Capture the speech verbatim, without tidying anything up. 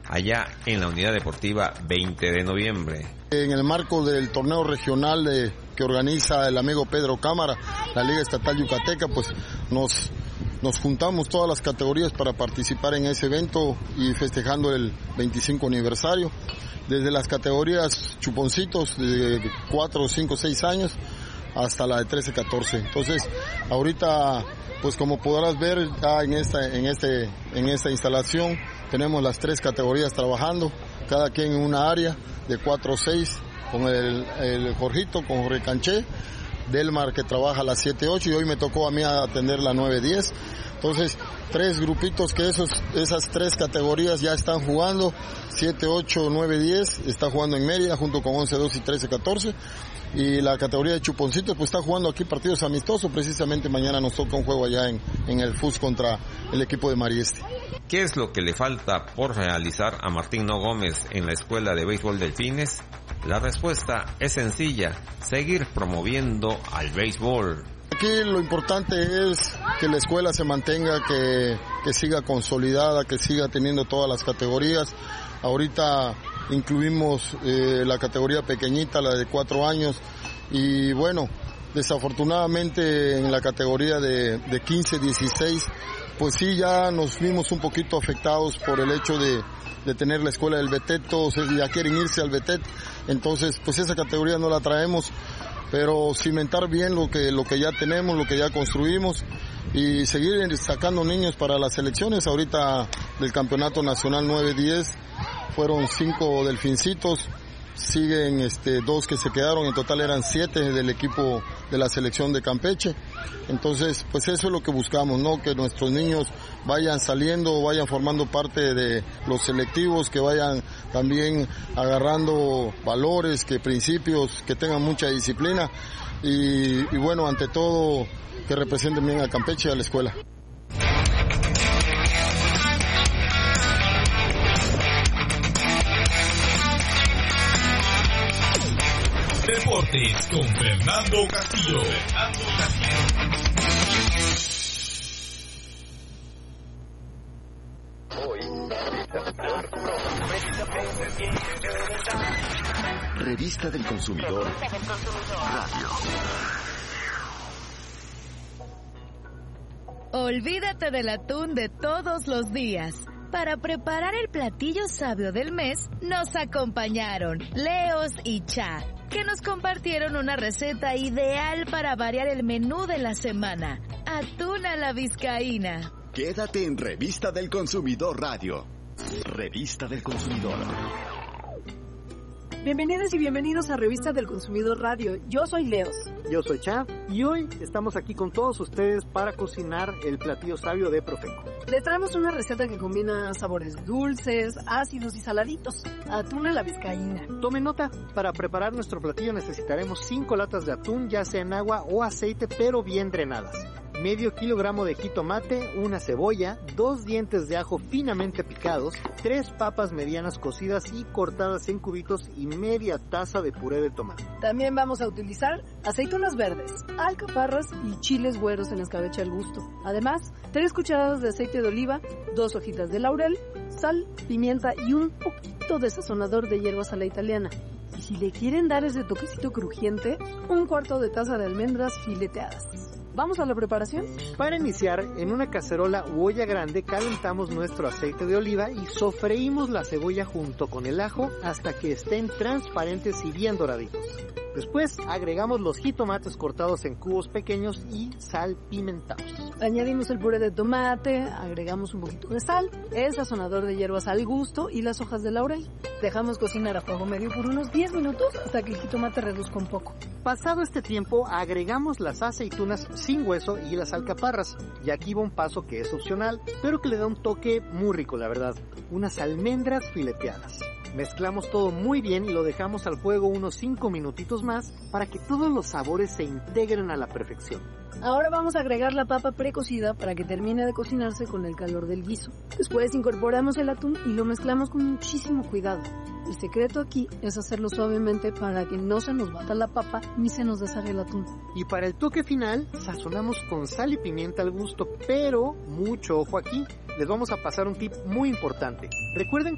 allá en la Unidad Deportiva veinte de noviembre. En el marco del torneo regional de, que organiza el amigo Pedro Cámara, la Liga Estatal Yucateca, pues nos, nos juntamos todas las categorías para participar en ese evento y festejando el veinticinco aniversario. Desde las categorías chuponcitos de cuatro, cinco, seis años hasta la de trece, catorce. Entonces, ahorita, pues como podrás ver, ya en esta, en este, en esta instalación tenemos las tres categorías trabajando, cada quien en una área de cuatro o seis, con el, el Jorgito, con Jorge Canché, Delmar que trabaja las siete ocho y hoy me tocó a mí atender la nueve diez. Entonces, tres grupitos que esos, esas tres categorías ya están jugando, siete, ocho, nueve, diez, está jugando en Mérida junto con once, doce y trece, catorce. Y la categoría de chuponcitos pues está jugando aquí partidos amistosos, precisamente mañana nos toca un juego allá en, en el F U S contra el equipo de Marieste. ¿Qué es lo que le falta por realizar a Martín No Gómez en la Escuela de Béisbol Delfines? La respuesta es sencilla, seguir promoviendo al béisbol. Aquí lo importante es que la escuela se mantenga, que, que siga consolidada, que siga teniendo todas las categorías. Ahorita incluimos eh, la categoría pequeñita, la de cuatro años, y bueno, desafortunadamente en la categoría de, de quince, dieciséis, pues sí, ya nos vimos un poquito afectados por el hecho de, de tener la escuela del Betet, o sea, ya quieren irse al Betet, entonces pues esa categoría no la traemos, pero cimentar bien lo que, lo que ya tenemos, lo que ya construimos, y seguir sacando niños para las selecciones. Ahorita del campeonato nacional nueve diez fueron cinco delfincitos, siguen este, dos que se quedaron, en total eran siete del equipo de la selección de Campeche. Entonces, pues eso es lo que buscamos, ¿no? Que nuestros niños vayan saliendo, vayan formando parte de los selectivos, que vayan también agarrando valores, que principios, que tengan mucha disciplina y, y bueno, ante todo, que representen bien a Campeche y a la escuela. Deportes con Fernando Castillo. Fernando Castillo. Revista del Consumidor Radio. Olvídate del atún de todos los días. Para preparar el platillo sabio del mes, nos acompañaron Leos y Cha, que nos compartieron una receta ideal para variar el menú de la semana. Atún a la vizcaína. Quédate en Revista del Consumidor Radio. Revista del Consumidor. Bienvenidas y bienvenidos a Revista del Consumidor Radio. Yo soy Leos. Yo soy Cha y hoy estamos aquí con todos ustedes para cocinar el platillo sabio de Profeco. Les traemos una receta que combina sabores dulces, ácidos y saladitos. Atún a la vizcaína. Tomen nota, para preparar nuestro platillo necesitaremos cinco latas de atún, ya sea en agua o aceite, pero bien drenadas. Medio kilogramo de jitomate, una cebolla, dos dientes de ajo finamente picados, tres papas medianas cocidas y cortadas en cubitos y media taza de puré de tomate. También vamos a utilizar aceitunas verdes, alcaparras y chiles güeros en escabeche al gusto. Además, tres cucharadas de aceite de oliva, dos hojitas de laurel, sal, pimienta y un poquito de sazonador de hierbas a la italiana. Y si le quieren dar ese toquecito crujiente, un cuarto de taza de almendras fileteadas. ¿Vamos a la preparación? Para iniciar, en una cacerola u olla grande calentamos nuestro aceite de oliva y sofreímos la cebolla junto con el ajo hasta que estén transparentes y bien doraditos. Después agregamos los jitomates cortados en cubos pequeños y salpimentados. Añadimos el puré de tomate, agregamos un poquito de sal, el sazonador de hierbas al gusto y las hojas de laurel. Dejamos cocinar a fuego medio por unos diez minutos hasta que el jitomate reduzca un poco. Pasado este tiempo, agregamos las aceitunas sin hueso y las alcaparras. Y aquí va un paso que es opcional, pero que le da un toque muy rico, la verdad. Unas almendras fileteadas. Mezclamos todo muy bien y lo dejamos al fuego unos cinco minutitos más para que todos los sabores se integren a la perfección. Ahora vamos a agregar la papa precocida para que termine de cocinarse con el calor del guiso. Después incorporamos el atún y lo mezclamos con muchísimo cuidado. El secreto aquí es hacerlo suavemente para que no se nos bata la papa ni se nos deshaga el atún. Y para el toque final, sazonamos con sal y pimienta al gusto, pero mucho ojo aquí. Les vamos a pasar un tip muy importante. Recuerden